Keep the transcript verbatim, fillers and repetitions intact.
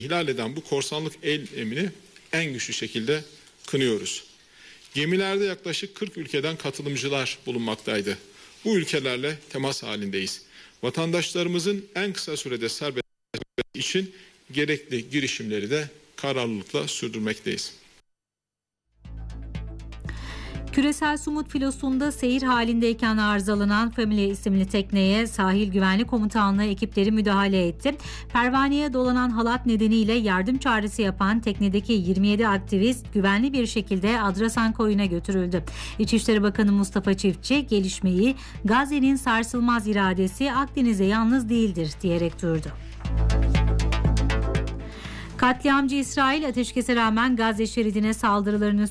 ihlal eden bu korsanlık eylemini en güçlü şekilde kınıyoruz. Gemilerde yaklaşık kırk ülkeden katılımcılar bulunmaktaydı. Bu ülkelerle temas halindeyiz. Vatandaşlarımızın en kısa sürede serbest için gerekli girişimleri de kararlılıkla sürdürmekteyiz. Küresel Sumut filosunda seyir halindeyken arızalanan Family isimli tekneye Sahil Güvenlik Komutanlığı ekipleri müdahale etti. Pervaneye dolanan halat nedeniyle yardım çağrısı yapan teknedeki yirmi yedi aktivist güvenli bir şekilde Adrasan Koyu'na götürüldü. İçişleri Bakanı Mustafa Çiftçi gelişmeyi Gazze'nin sarsılmaz iradesi Akdeniz'e yalnız değildir diyerek duyurdu. Katliamcı İsrail ateşkese rağmen Gazze şeridine saldırılarını